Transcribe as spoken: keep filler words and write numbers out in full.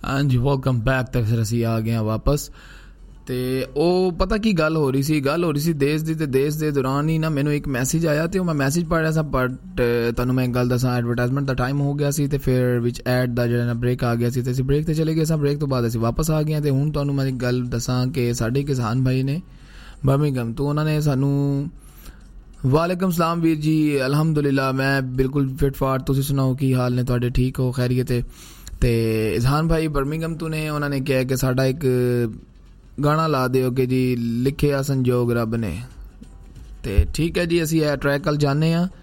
हाँ जी welcome back. तो फिर असी आ गए वापस। तो वो पता की गल हो रही सी गल हो रही सी देश की। तो देश के दौरान ही ना मैनू एक मैसेज आया तो मैं मैसेज पढ़ रहा था बट तुहानू मैं गल दसा एडवरटाइजमेंट का टाइम हो गया सी तो फिर विच एड का जो ब्रेक आ गया सी तो असी ब्रेक तो चले गए सा। ब्रेक तो बाद असी वापस आ गए। तो हुण तुहानू मैं गल दसा कि साडे किसान भाई ने बर्मिंघम तो उन्होंने सानू वालेकुम सलाम वीर जी अलहमदुलिल्लाह मैं बिल्कुल फिट फाट। तुसीं सुनाओ की हाल ने तुहाडे ठीक हो खैरियत है। तो इजहान भाई बर्मिंघम तो ने उन्होंने कहा कि साडा एक गाना ला दिओ कि जी लिखे आ संजोग रब ने। तो ठीक है जी असी ट्रैक कल जाने हाँ